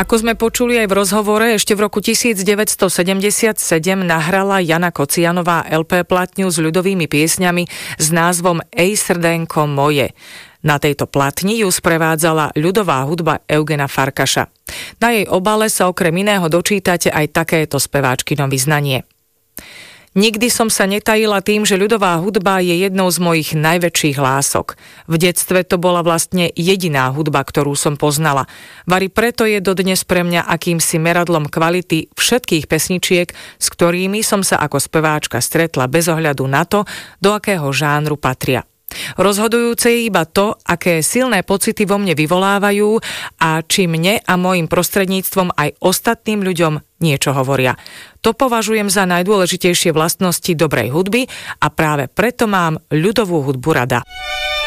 Ako sme počuli aj v rozhovore, ešte v roku 1977 nahrala Jana Kocianová LP platňu s ľudovými piesňami s názvom Ej srdenko moje. Na tejto platni ju sprevádzala ľudová hudba Eugena Farkaša. Na jej obale sa okrem iného dočítate aj takéto speváčkino vyznanie. Nikdy som sa netajila tým, že ľudová hudba je jednou z mojich najväčších lások. V detstve to bola vlastne jediná hudba, ktorú som poznala. Vari preto je dodnes pre mňa akýmsi meradlom kvality všetkých pesničiek, s ktorými som sa ako speváčka stretla bez ohľadu na to, do akého žánru patria. Rozhodujúce je iba to, aké silné pocity vo mne vyvolávajú a či mne a mojim prostredníctvom aj ostatným ľuďom niečo hovoria. To považujem za najdôležitejšie vlastnosti dobrej hudby a práve preto mám ľudovú hudbu rada.